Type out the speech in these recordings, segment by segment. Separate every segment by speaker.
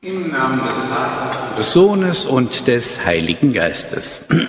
Speaker 1: Im Namen des Vaters, des Sohnes und des Heiligen Geistes. Amen.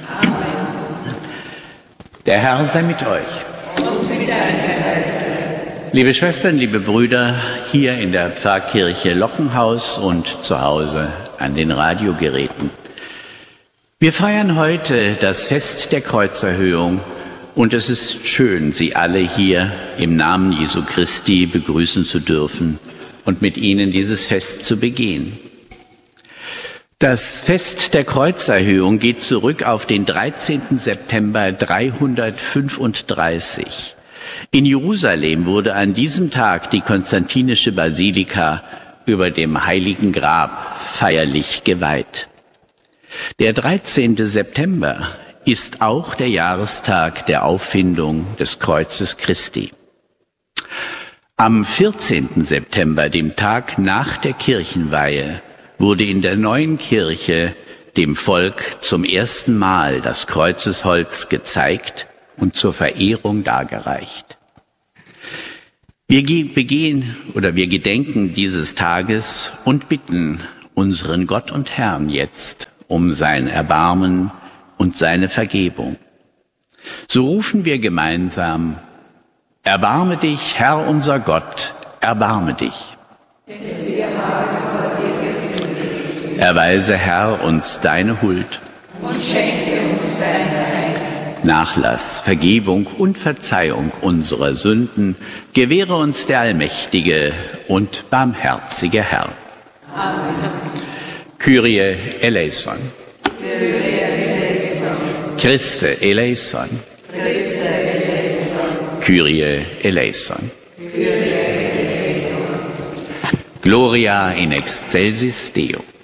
Speaker 1: Der Herr sei mit euch. Und mit deinem Geist. Liebe Schwestern, liebe Brüder, hier in der Pfarrkirche Lockenhaus und zu Hause an den Radiogeräten. Wir feiern heute das Fest der Kreuzerhöhung und es ist schön, Sie alle hier im Namen Jesu Christi begrüßen zu dürfen und mit Ihnen dieses Fest zu begehen. Das Fest der Kreuzerhöhung geht zurück auf den 13. September 335. In Jerusalem wurde an diesem Tag die konstantinische Basilika über dem Heiligen Grab feierlich geweiht. Der 13. September ist auch der Jahrestag der Auffindung des Kreuzes Christi. Am 14. September, dem Tag nach der Kirchenweihe, wurde in der neuen Kirche dem Volk zum ersten Mal das Kreuzesholz gezeigt und zur Verehrung dargereicht. Wir gedenken dieses Tages und bitten unseren Gott und Herrn jetzt um sein Erbarmen und seine Vergebung. So rufen wir gemeinsam: Erbarme dich, Herr unser Gott, erbarme dich. Erweise, Herr, uns deine Huld
Speaker 2: und schenke uns deine Heil.
Speaker 1: Nachlass, Vergebung und Verzeihung unserer Sünden gewähre uns der allmächtige und barmherzige Herr.
Speaker 2: Amen.
Speaker 1: Kyrie eleison.
Speaker 2: Kyrie eleison.
Speaker 1: Christe eleison.
Speaker 2: Christe eleison.
Speaker 1: Kyrie eleison.
Speaker 2: Kyrie eleison.
Speaker 1: Gloria in excelsis Deo.